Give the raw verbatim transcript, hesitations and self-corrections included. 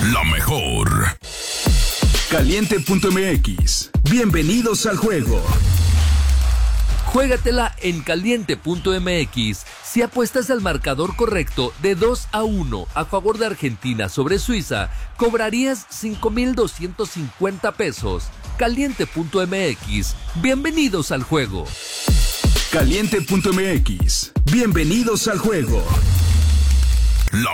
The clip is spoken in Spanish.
la mejor. Caliente punto m x. Bienvenidos al juego. Juégatela en Caliente punto m x. Si apuestas al marcador correcto de dos a uno a favor de Argentina sobre Suiza, cobrarías cinco mil doscientos cincuenta pesos. Caliente punto m x. Bienvenidos al juego. Caliente punto m x. Bienvenidos al juego.